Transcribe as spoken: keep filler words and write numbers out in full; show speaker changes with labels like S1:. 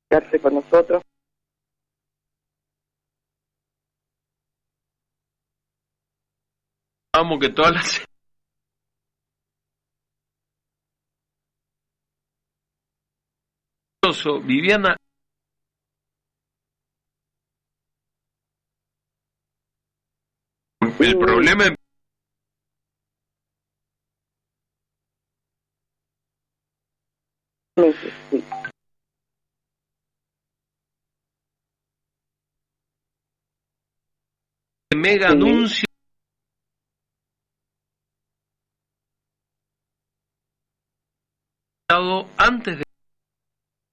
S1: quedarse con nosotros.
S2: Vamos que todas las Viviana el problema es
S1: sí.
S2: mega
S1: Sí.
S2: anuncio antes de